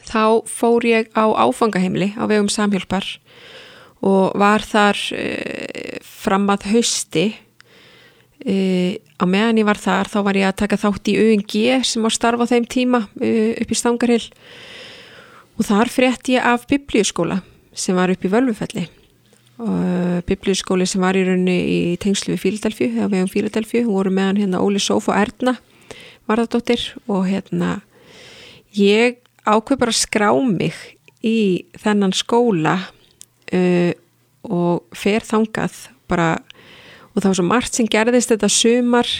þá fór ég á áfangaheimili á vegum Samhjálpar og var þar fram að hausti. Á meðan ég var þar þá var ég að taka þátt í UNG sem var starfa á þeim tíma upp í Stangarhyl og þar frétti ég af biblíuskóla sem var upp í Völvufelli og biblíuskóli sem var í rauninni í tengslu við Fíladelfíu eða vegum Fíladelfíu, voru meðan hérna Óli Sóf og Erna Varðardóttir og hérna ég ákveð bara að skrá mig í þennan skóla og fer þangað bara. Og það var svo margt sem gerðist þetta sumar.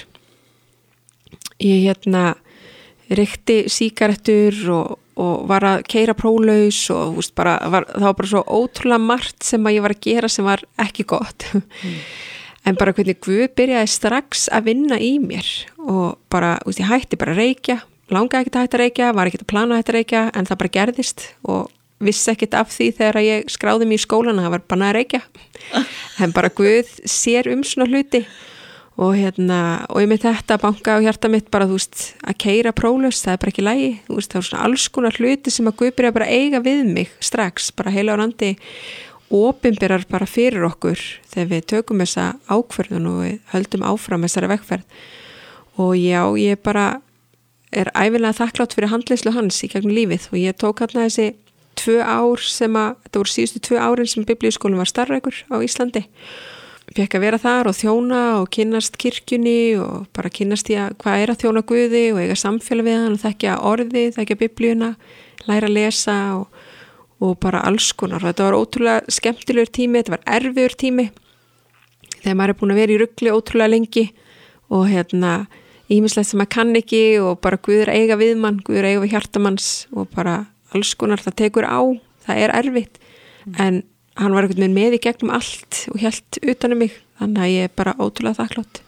Ég reykti sígarettur og var að keyra próflaus og það var bara svo ótrúlega margt sem að ég var að gera sem var ekki gott. En bara hvernig Guð byrjaði strax að vinna í mér og bara, ég hætti bara að reykja, langaði ekki að hætta að reykja, var ekki að plana að hætta að reykja, en það bara gerðist og vissi ekkert af því þegar ég skráði mig í skólan að það var bannað að reykja. En bara Guð sér svona hluti og ég með þetta banka á hjarta mitt bara, að keyra próflaust, það er bara ekki lagi. Það var svona alls konar hluti sem að Guð byrja bara að eiga við mig strax, bara Heilagur Andi opinberar bara fyrir okkur þegar við tökum þessa ákvörðun og við höldum áfram þessari vegferð. Og já, ég bara ævinlega þakklátt fyrir handleiðslu hans í gegnum lífið og ég tók hérna þessi 2 ár þetta voru síðustu 2 árin sem biblíuskólinn var starfrækur á Íslandi. Fékk að vera þar og þjóna og kynnast kirkjunni og bara kynnast ég hvað að þjóna Guði og eiga samfélag við hann og þekkja orðið, þekkja biblíuna, læra að lesa og bara alls konar. Þetta var ótrúlega skemmtilegur tími, þetta var erfiður tími þegar maður búin að vera í rugli ótrúlega lengi og ýmislegt sem maður kann ekki og bara Guð eiga við mann, Guð eiga við hjartamanns og bara alls konar, það tekur á, það er erfitt en hann var einhvern veginn með í gegnum allt og hélt utanum mig, þannig að ég er bara ótrúlega þakklátt.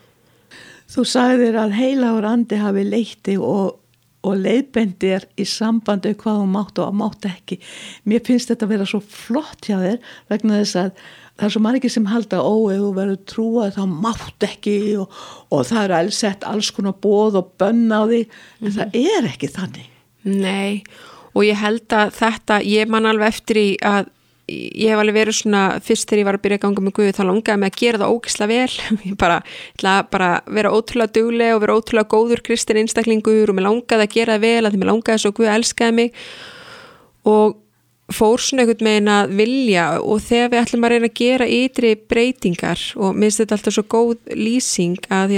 Þú sagðir að Heilagur Andi hafi leitt þig og leiðbendir í sambandi hvað þú mátt og mátt ekki. Mér finnst þetta að vera svo flott hjá þér vegna þess að það er svo margir sem halda ef þú verður trúað þá mátt ekki og það er allsett alls konar boð og bönn á því en það er ekki þannig. Nei, og ég held að ég man alveg eftir í að ég hef alveg verið svona, fyrst þegar ég var að byrja að ganga með Guð, þá langaði mig að gera það ógeðslega vel. Ég bara vera ótrúlega dugleg og vera ótrúlega góður kristinn einstaklingur og mér langaði að gera það vel að því mér langaði svo Guð elskaði mig og fór svona einhvern veginn að vilja og þegar við ætlum að reyna að gera ytri breytingar og mér finnst þetta alltaf svo góð lýsing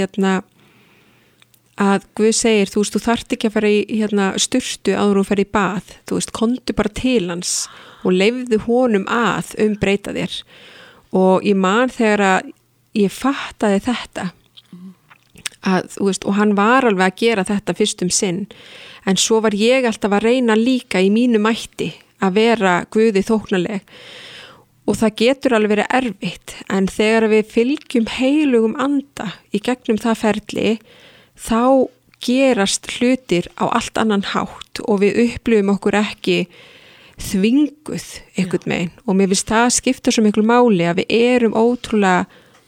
að Guð segir, þú þarft ekki að fara í sturtu áður og fara í bað, komdu bara til hans og leyfðu honum að breyta þér og ég man þegar að ég fattaði þetta og hann var alveg að gera þetta fyrst sinn en svo var ég alltaf að reyna líka í mínu mætti að vera Guði þóknarleg og það getur alveg verið erfitt en þegar við fylgjum heilugum anda í gegnum það ferli þá gerast hlutir á allt annan hátt og við upplifum okkur ekki þvinguð einhvern megin og mér finnst það skipta svo miklu máli að við erum ótrúlega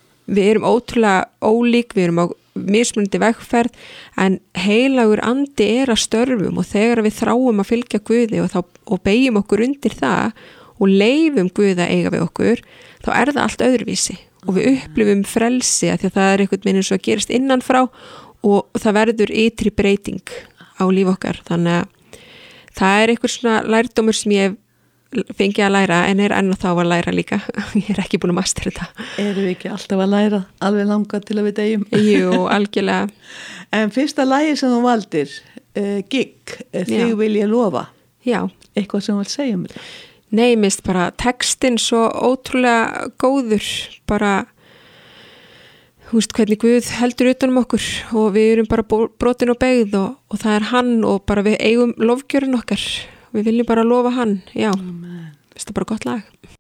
ólík, við erum á mismunandi vegferð en Heilagur Andi að störfum og þegar við þráum að fylgja Guði og beygjum okkur undir það og leyfum Guð að eiga við okkur þá það allt öðruvísi og við upplifum frelsi að því að það einhvern veginn eins og að gerast innanfrá og það verður ytri breyting á líf okkar þannig að það einhver svona lærdómur sem ég fengi að læra en enn þá að læra líka ég ekki búin að mastera þetta. Erum við ekki alltaf að læra alveg langa til að við deyjum? Jú, algjörlega. En fyrsta lagi sem þú valdir gigg, þig vil ég lofa. Já. Eitthvað sem þú vilt segja þetta? Nei, mist bara textin svo ótrúlega góður bara hvernig Guð heldur utanum okkur og við erum bara brotin og beygð og það er hann og bara við eigum lofgjörun okkar við viljum bara lofa hann, já, þetta er bara gott lag.